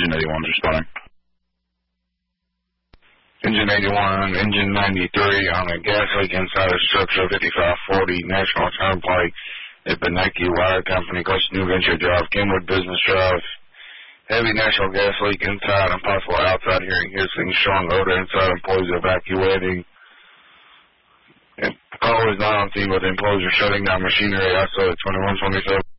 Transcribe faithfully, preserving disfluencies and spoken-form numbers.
Engine eighty-one, responding. Engine eighty-one, engine ninety-three on a gas leak inside a structure fifty-five forty National Turnpike at Beneki Wire Company, close to New Venture Drive, Kenwood Business Drive. Heavy natural gas leak inside and possible outside, hearing hissing, strong odor inside, employees evacuating. And call is not on scene with the employees are shutting down machinery outside at twenty-one twenty-seven.